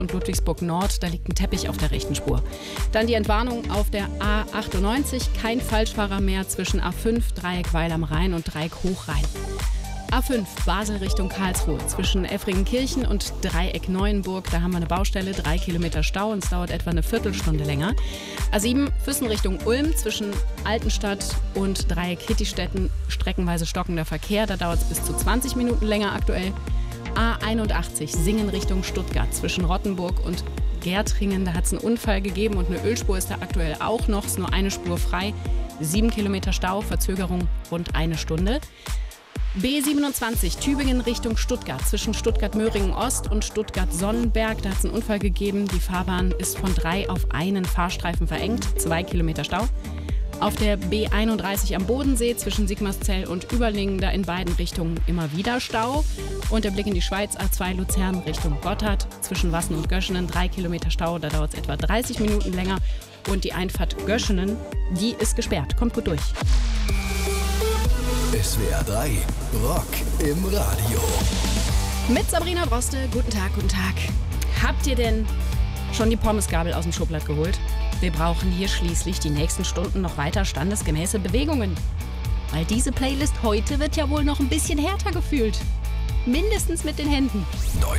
und Ludwigsburg Nord, da liegt ein Teppich auf der rechten Spur. Dann die Entwarnung auf der A98, kein Falschfahrer mehr zwischen A5, Dreieck Weil am Rhein und Dreieck Hochrhein. A5, Basel Richtung Karlsruhe, zwischen Effringenkirchen und Dreieck Neuenburg, da haben wir eine Baustelle, 3 Kilometer Stau und es dauert etwa eine Viertelstunde länger. A7, Füssen Richtung Ulm, zwischen Altenstadt und Dreieck Hittistetten, streckenweise stockender Verkehr, da dauert es bis zu 20 Minuten länger aktuell. A81, Singen Richtung Stuttgart, zwischen Rottenburg und Gärtringen, da hat es einen Unfall gegeben und eine Ölspur ist da aktuell auch noch, ist nur eine Spur frei. 7 Kilometer Stau, Verzögerung rund eine Stunde. B27, Tübingen Richtung Stuttgart, zwischen Stuttgart-Möhringen Ost und Stuttgart-Sonnenberg. Da hat es einen Unfall gegeben. Die Fahrbahn ist von 3 auf einen Fahrstreifen verengt, 2 Kilometer Stau. Auf der B31 am Bodensee, zwischen Sigmarszell und Überlingen, da in beiden Richtungen immer wieder Stau. Und der Blick in die Schweiz, A2 Luzern Richtung Gotthard, zwischen Wassen und Göschenen, 3 Kilometer Stau. Da dauert es etwa 30 Minuten länger. Und die Einfahrt Göschenen, die ist gesperrt. Kommt gut durch. SWR 3, Rock im Radio. Mit Sabrina Droste, guten Tag, guten Tag. Habt ihr denn schon die Pommesgabel aus dem Schublatt geholt? Wir brauchen hier schließlich die nächsten Stunden noch weiter standesgemäße Bewegungen. Weil diese Playlist heute wird ja wohl noch ein bisschen härter gefühlt. Mindestens mit den Händen.